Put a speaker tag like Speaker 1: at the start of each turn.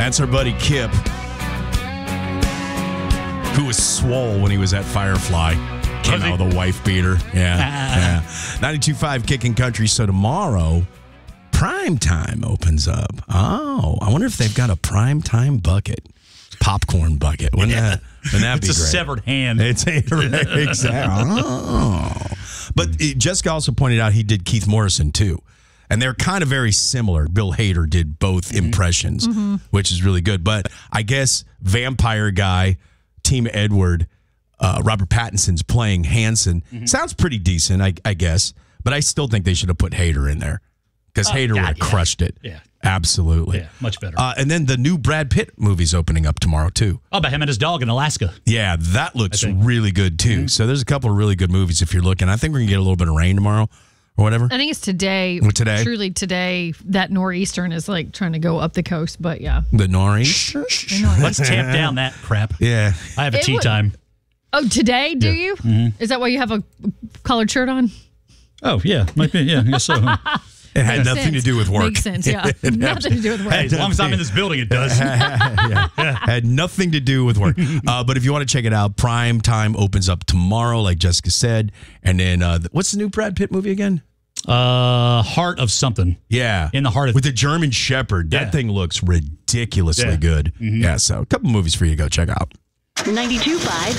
Speaker 1: That's our buddy Kip, who was swole when he was at Firefly. Came out with a wife beater. Yeah. 92.5 Kicking Country. So tomorrow, Prime Time opens up. Oh, I wonder if they've got a Prime Time bucket. Popcorn bucket. Wouldn't that be great?
Speaker 2: It's a severed hand.
Speaker 1: It's exactly. Oh. But Jessica also pointed out he did Keith Morrison, too. And they're kind of very similar. Bill Hader did both impressions, which is really good. But I guess vampire guy, Team Edward, Robert Pattinson's playing Hanson. Sounds pretty decent, I guess. But I still think they should have put Hader in there. Because Hader would have crushed it.
Speaker 2: Yeah.
Speaker 1: Absolutely.
Speaker 2: Yeah, much better.
Speaker 1: And then the new Brad Pitt movie's opening up tomorrow, too.
Speaker 2: Oh, about him and his dog in Alaska.
Speaker 1: Yeah, that looks really good, too. So there's a couple of really good movies if you're looking. I think we're going to get a little bit of rain tomorrow or whatever.
Speaker 3: I think it's today.
Speaker 1: Today?
Speaker 3: Truly today, that nor'eastern is like trying to go up the coast, but yeah.
Speaker 1: The nor'easter?
Speaker 2: Let's tamp down that crap.
Speaker 1: Yeah.
Speaker 2: I have a tea time.
Speaker 3: Oh, today, do you? Is that why you have a collared shirt on?
Speaker 2: Oh, yeah. Might be. Yeah, I guess so.
Speaker 1: It had nothing to do with work.
Speaker 3: Makes sense, yeah. Nothing to do with work.
Speaker 2: Hey, as long as I'm in this building, it does.
Speaker 1: Had nothing to do with work. But if you want to check it out, Prime Time opens up tomorrow, like Jessica said. And then, what's the new Brad Pitt movie again?
Speaker 2: Heart of something.
Speaker 1: Yeah.
Speaker 2: In the heart of...
Speaker 1: With the German Shepherd. That thing looks ridiculously good. Yeah, so a couple movies for you to go check out.
Speaker 4: 92.5